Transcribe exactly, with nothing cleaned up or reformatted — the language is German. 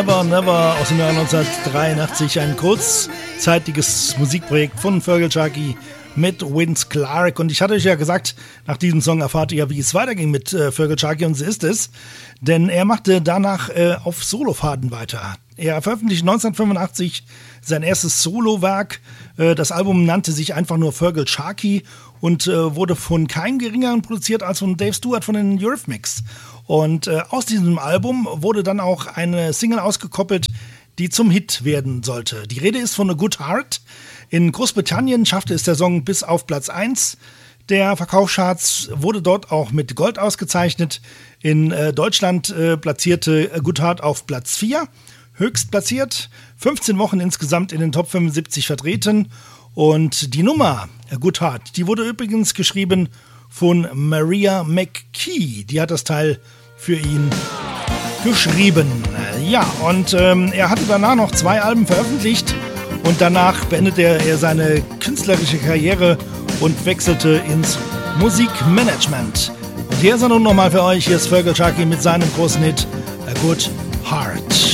Never Never aus dem Jahr neunzehnhundertdreiundachtzig, ein kurzzeitiges Musikprojekt von Feargal Sharkey mit Vince Clarke. Und ich hatte euch ja gesagt, nach diesem Song erfahrt ihr ja, wie es weiterging mit äh, Feargal Sharkey, und so ist es. Denn er machte danach äh, auf Solofahrten weiter. Er veröffentlichte neunzehnhundertfünfundachtzig sein erstes Solowerk. Äh, das Album nannte sich einfach nur Feargal Sharkey und äh, wurde von keinem geringeren produziert als von Dave Stewart von den Eurythmics. Und äh, aus diesem Album wurde dann auch eine Single ausgekoppelt, die zum Hit werden sollte. Die Rede ist von A Good Heart. In Großbritannien schaffte es der Song bis auf Platz eins der Verkaufscharts, wurde dort auch mit Gold ausgezeichnet. In äh, Deutschland äh, platzierte A Good Heart auf Platz vier, höchst platziert, fünfzehn Wochen insgesamt in den Top fünfundsiebzig vertreten. Und die Nummer A Good Heart, die wurde übrigens geschrieben von Maria McKee. Die hat das Teil für ihn geschrieben. Ja, und ähm, er hatte danach noch zwei Alben veröffentlicht und danach beendete er seine künstlerische Karriere und wechselte ins Musikmanagement. Und hier ist er nun nochmal für euch. Hier ist Feargal Sharkey mit seinem großen Hit A Good Heart.